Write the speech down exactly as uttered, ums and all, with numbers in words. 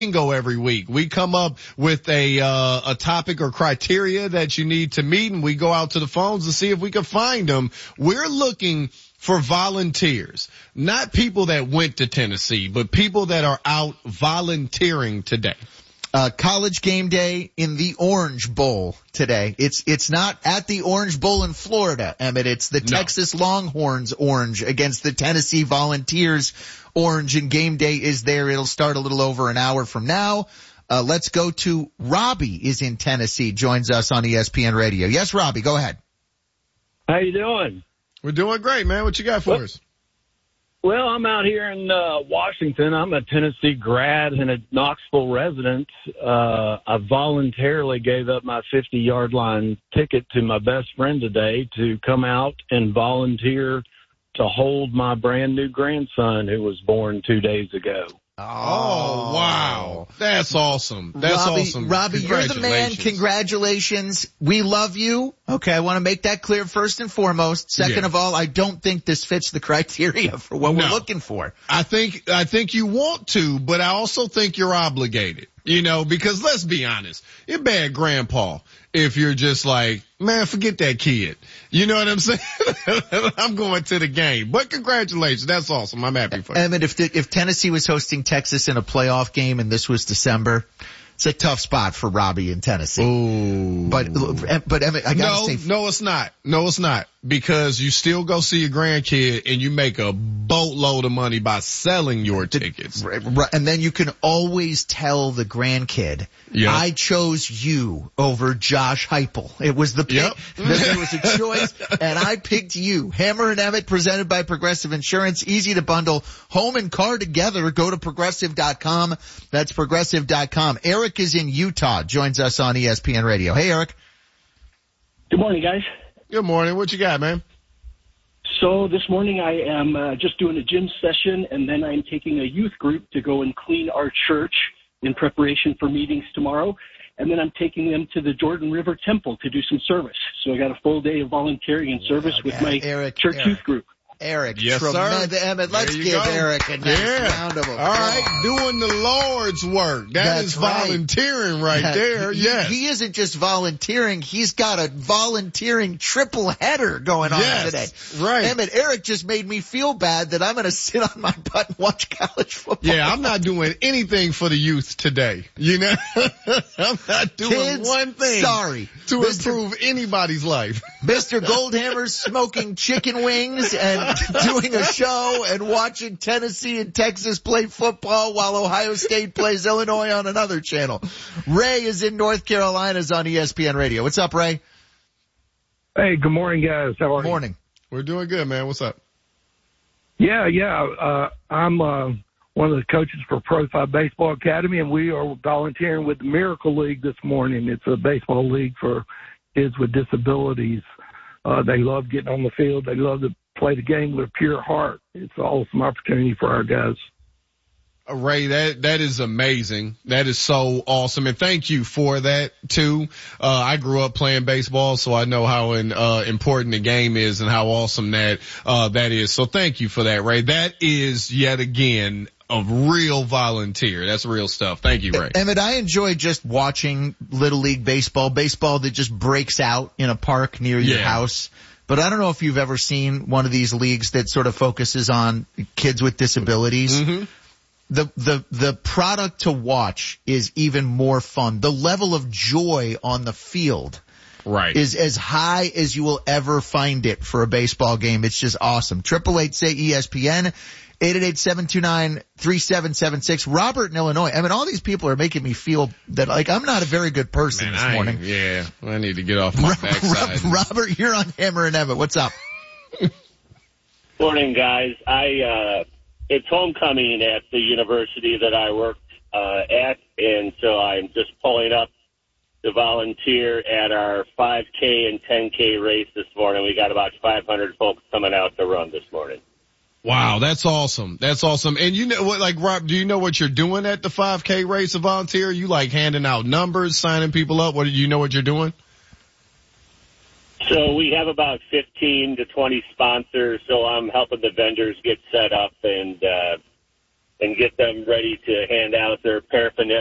bingo every week. We come up with a uh, a topic or criteria that you need to meet, and we go out to the phones to see if we can find them. We're looking for volunteers, not people that went to Tennessee, but people that are out volunteering today. Uh, college game day in the Orange Bowl today. It's, it's not at the Orange Bowl in Florida, Emmett. It's the No. Texas Longhorns Orange against the Tennessee Volunteers Orange, and game day is there. It'll start a little over an hour from now. Uh, let's go to Robbie is in Tennessee, joins us on E S P N Radio. Yes, Robbie, go ahead. How you doing? We're doing great, man. What you got for well, us? Well, I'm out here in uh, Washington. I'm a Tennessee grad and a Knoxville resident. Uh, I voluntarily gave up my fifty-yard line ticket to my best friend today to come out and volunteer to hold my brand new grandson who was born two days ago. Oh, wow. That's awesome. That's Robbie, awesome. Robbie, you're the man. Congratulations. We love you. Okay, I want to make that clear first and foremost. Second Yeah. of all, I don't think this fits the criteria for what No. we're looking for. I think, I think you want to, but I also think you're obligated, you know, because let's be honest, you're bad grandpa if you're just like, man, forget that kid. You know what I'm saying? I'm going to the game. But congratulations. That's awesome. I'm happy for you. Emmett, if, the, if Tennessee was hosting Texas in a playoff game and this was December, it's a tough spot for Robbie in Tennessee. Ooh. But, but Emmett, I gotta no, say. No, it's not. No, it's not. Because you still go see your grandkid and you make a boatload of money by selling your tickets. And then you can always tell the grandkid, Yep. I chose you over Josh Heupel. It was the pick. Yep. There was a choice, and I picked you. Hammer and Emmett, presented by Progressive Insurance. Easy to bundle home and car together. Go to progressive dot com. That's progressive dot com. Eric is in Utah, joins us on E S P N Radio. Hey, Eric. Good morning, guys. Good morning. What you got, man? So this morning I am uh, just doing a gym session, and then I'm taking a youth group to go and clean our church in preparation for meetings tomorrow. And then I'm taking them to the Jordan River Temple to do some service. So I got a full day of volunteering and service Okay. with my Eric, church Eric. youth group. Eric, Yes, tremendous. sir. Emmett, let's There you give go. Eric a nice Yeah. round of applause. All right. Doing the Lord's work. That That's is right. volunteering right Yeah, there. he, Yes. He isn't just volunteering. He's got a volunteering triple header going on Yes, today. right. Emmett, Eric just made me feel bad that I'm going to sit on my butt and watch college football. Yeah, I'm not doing anything for the youth today. You know, I'm not doing Kids, one thing sorry. to Mister improve anybody's life. Mister Goldhammer's smoking chicken wings and doing a show and watching Tennessee and Texas play football while Ohio State plays Illinois on another channel. Ray is in North Carolina on E S P N Radio. What's up, Ray? Hey, good morning, guys. How are Morning. We're doing good, man. What's up? you? Yeah, yeah. Uh, I'm uh, one of the coaches for Pro five Baseball Academy, and we are volunteering with the Miracle League this morning. It's a baseball league for kids with disabilities. Uh, they love getting on the field. They love to play the game with a pure heart. It's an awesome opportunity for our guys. Uh, Ray, that, that is amazing. That is so awesome. And thank you for that too. Uh, I grew up playing baseball, so I know how in, uh, important the game is and how awesome that, uh, that is. So thank you for that, Ray. That is yet again a real volunteer. That's real stuff. Thank you, Ray. Emmett, I enjoy just watching Little League baseball, baseball that just breaks out in a park near your Yeah. house. But I don't know if you've ever seen one of these leagues that sort of focuses on kids with disabilities. Mm-hmm. The, the, the product to watch is even more fun. The level of joy on the field Right. is as high as you will ever find it for a baseball game. It's just awesome. Triple eight say E S P N. eight eight eight, seven two nine, three seven seven six. Robert in Illinois. I mean, all these people are making me feel that, like, I'm not a very good person Man, this I morning. ain't- yeah, I need to get off my backside. Robert, you're on Hammer and Emmett. What's up? Morning, guys. I uh, it's homecoming at the university that I worked uh, at, and so I'm just pulling up to volunteer at our five K and ten K race this morning. We got about five hundred folks coming out to run this morning. Wow, that's awesome. That's awesome. And you know what, like, Rob, do you know what you're doing at the five K race of volunteer? You like handing out numbers, signing people up? What do you know what you're doing? So we have about fifteen to twenty sponsors, so I'm helping the vendors get set up and uh, and get them ready to hand out their paraphernalia